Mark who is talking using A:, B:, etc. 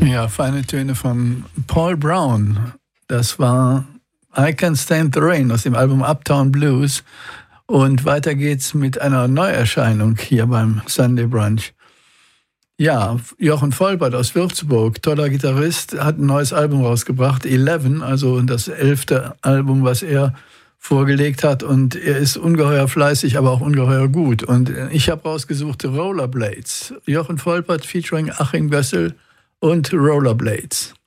A: Ja, feine Töne von Paul Brown. Das war I Can't Stand the Rain aus dem Album Uptown Blues. Und weiter geht's mit einer Neuerscheinung hier beim Sunday Brunch. Ja, Jochen Volpert aus Würzburg, toller Gitarrist, hat ein neues Album rausgebracht, 11, also das 11. Album, was er vorgelegt hat. Und er ist ungeheuer fleißig, aber auch ungeheuer gut. Und ich habe rausgesucht Rollerblades. Jochen Volpert featuring Achim Gössel und Rollerblades.